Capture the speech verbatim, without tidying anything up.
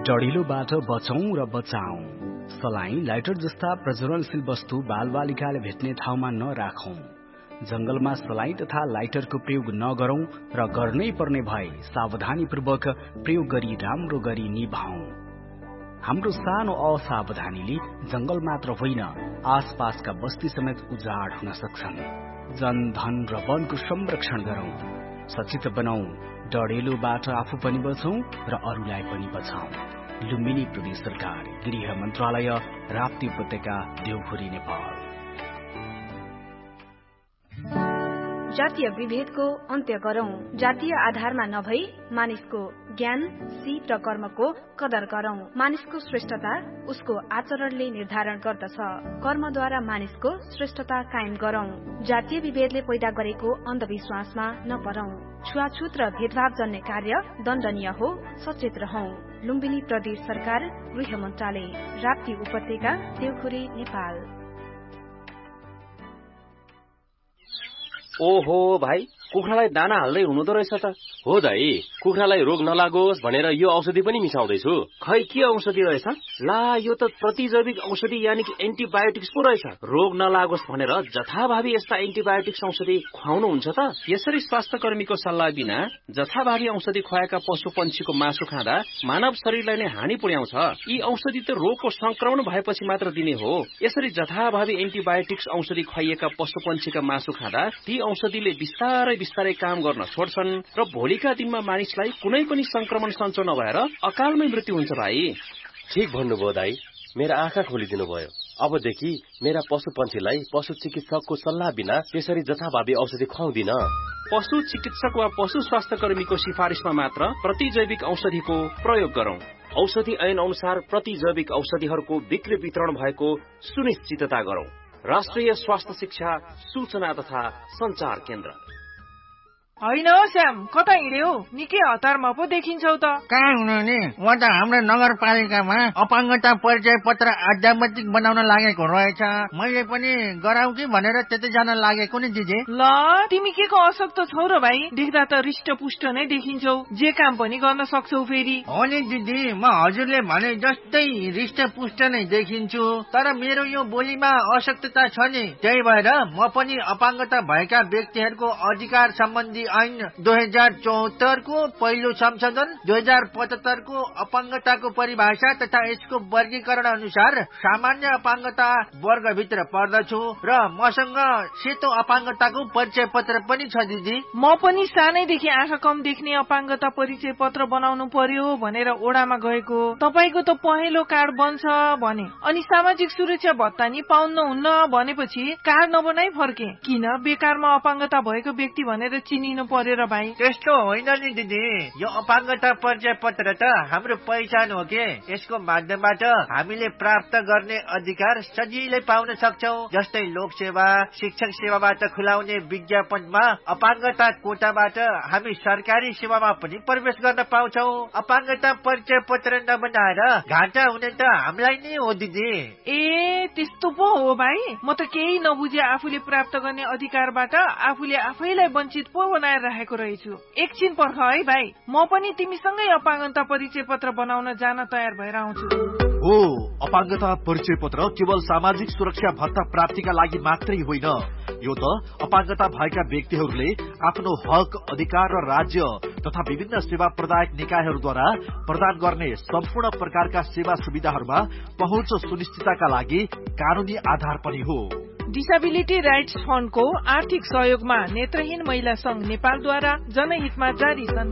डढिलोबाट बचौं र बचाऊ। सलाई, लाइटर जस्ता प्रज्वलनशील वस्तु बालबालिकाले भेट्ने ठाउँमा नराखौं। जंगलमा सलाई तथा लाइटरको प्रयोग नगरौं र गर्नै पर्ने भए सावधानीपूर्वक प्रयोग गरी राम्रो गरी निभाऊ। हाम्रो सानो असावधानीले जंगल मात्र होइन आसपासका बस्ती समेत उजाड हुन सक्छन्। जन धन र वनको संरक्षण गरौं, सचेत बनाऊ, डढेलोबाट आफू पनि बचौं र अरूलाई पनि बचाऊ। लुम्बिनी प्रदेश सरकार, गृह मन्त्रालय, राप्ती उपत्यका, देवखुरी, नेपाल। जातीय विभेदको अन्त्य गरौं। जातीय आधारमा नभई मानिसको ज्ञान, सिप र कर्मको कदर गरौं। मानिसको श्रेष्ठता उसको आचरणले निर्धारण गर्दछ। कर्मद्वारा मानिसको श्रेष्ठता कायम गरौं। जातीय विभेदले पैदा गरेको अन्धविश्वासमा नपरौं। छुवाछुत र भेदभाव जन्य कार्य दण्डनीय हो, सचेत रहौं। लुम्बिनी प्रदेश सरकार, गृह मन्त्रालय, राप्ती उपत्यका, देवखुरी, नेपाल। ओहो भाइ, कुखुरालाई दाना हाल्दै हुनुहुँदो रहेछ त। हो दाइ, कुखुरालाई रोग नलागोस् भनेर यो औषधि पनि मिसाउँदैछु। खै के औषधि रहेछ? ला, यो त प्रतिजैविक औषधि यानि कि एन्टिबायोटिक्स पो रहेछ। रोग नलागोस् भनेर जथाभावी यस्ता एन्टिबायोटिक्स औषधि खुवाउनुहुन्छ त? यसरी स्वास्थ्य कर्मीको सल्लाह बिना जथाभावी औषधि खुवाएका पशु पन्छीको मासु खाँदा मानव शरीरलाई नै हानि पुर्याउँछ। यी औषधि त रोगको संक्रमण भएपछि मात्र दिने हो। यसरी जथाभावी एन्टिबायोटिक्स औषधि खुवाइएका पशु पन्छीका मासु खाँदा ती औषधिले बिस्तारै बिस्तारै काम गर्न छोड्छन् र भोलिका दिनमा मानिसलाई कुनै पनि संक्रमण सञ्चो नभएर अकालमै मृत्यु हुन्छ भाइ। ठीक भन्नुभयो दाइ, मेरा आँखा खोलिदिनु भयो। अबदेखि मेरा पशु पन्छीलाई पशु चिकित्सकको सल्लाह बिना त्यसरी जथाभावी औषधि खुवाउँदिन। पशु चिकित्सक वा पशु स्वास्थ्य कर्मीको सिफारिसमा मात्र प्रतिजैविक औषधिको प्रयोग गरौं। औषधि ऐन अनुसार प्रतिजैविक औषधिहरूको बिक्री वितरण भएको सुनिश्चितता गरौं। राष्ट्रिय स्वास्थ्य शिक्षा सूचना तथा संचार केन्द्र। होइन हो श्याम, कता हिँड्यौ? निकै हतारमा पो देखिन्छौ त। कहाँ हुनु नि, म त हाम्रो नगरपालिकामा अपाङ्गता परिचय पत्र अध्यावधिक बनाउन लागेको रहेछ। मैले पनि गराउ कि भनेर त्यतै जान लागेको नि दिदी। ल, तिमी के को असक्त छौ र भाइ? देख्दा त हृष्टपुष्ट नै देखिन्छौ। जे काम पनि गर्न सक्छौ फेरि। हो नि दिदी, म हजुरले भने जस्तै हृष्टपुष्ट नै देखिन्छु, तर मेरो यो बोलीमा अशक्तता छ नि। त्यही भएर म पनि अपाङ्गता भएका व्यक्तिहरूको अधिकार सम्बन्धी ऐन दुई हजार चौहत्तर को पहिलो संशोधन, दुई हजार पचहत्तर को अपाङ्गताको परिभाषा तथा यसको वर्गीकरण अनुसार सामान्य अपाङ्गता वर्गभित्र पर्दछु र मसँग सेतो अपाङ्गताको परिचय पत्र पनि छ दिदी। म पनि सानैदेखि आँखा कम देख्ने अपाङ्गता परिचय पत्र बनाउनु पर्यो भनेर ओडामा गएको। तपाईको त पहेँलो कार्ड बन्छ भने, अनि सामाजिक सुरक्षा भत्ता नि पाउनुहुन्न भनेपछि कार्ड नबनाई फर्के। किन बेकारमा अपाङ्गता भएको व्यक्ति भनेर चिनिनु पर्यो र भाइ? त्यस्तो होइन नि दिदी, यो अपाङ्गता परिचय पत्र त हाम्रो पहिचान हो के। यसको माध्यमबाट हामीले प्राप्त गर्ने अधिकार सजिलै पाउन सक्छौं। जस्तै लोकसेवा, शिक्षक सेवाबाट खुलाउने विज्ञापनमा अपाङ्गता कोटाबाट हामी सरकारी सेवामा पनि प्रवेश गर्न पाउँछौं। अपाङ्गता परिचय पत्र नबनाएर घाटा हुने त हामीलाई नै हो दिदी। ए, त्यस्तो पो हो भाइ? म त केही नबुझे आफूले प्राप्त गर्ने अधिकारबाट आफूले आफैलाई वञ्चित पो बनाएर राखेको रहेछु। एकछिन पर्ख है भाइ, म पनि तिमीसँगै अपाङ्गता परिचय पत्र बनाउन जान तयार भएर आउँछु। हो, अपाङ्गता परिचय पत्र केवल सामाजिक सुरक्षा भत्ता प्राप्तिका लागि मात्रै होइन, यो त अपाङ्गता भएका व्यक्तिहरूले आफ्नो हक, अधिकार र राज्य तथा विभिन्न सेवा प्रदायक निकायहरूद्वारा प्रदान गर्ने सम्पूर्ण प्रकारका सेवा सुविधाहरूमा पहुँच सुनिश्चितताका लागि कानूनी आधार पनि हो। डिसेबिलिटी राइट्स फन्डको आर्थिक सहयोगमा नेत्रहीन महिला संघ नेपालद्वारा जनहितमा जारी